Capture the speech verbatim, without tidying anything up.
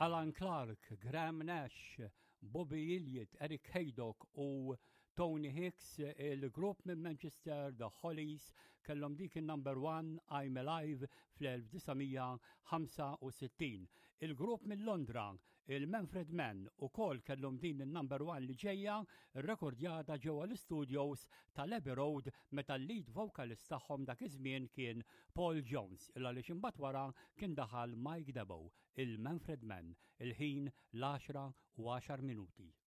Alan Clark, Graham Nash, Bobby Elliott, Eric Haydock u Tony Hicks, il-grupp minn Manchester, The Hollies, kellhom dik il-number one I'm Alive fl-1965. Il-grupp minn Londra, il-Manfred Mann, ukoll kellhom din il-number one li ġejja rrekordjata ġewwa l-studios tal-Abbey Road meta l-lead vocalist tagħhom dak iż-żmien kien Paul Jones, il għaliex imbagħad wara kien daħal Mike Debo, il-Manfred Mann, il-ħin l-għaxra u għaxar minuti.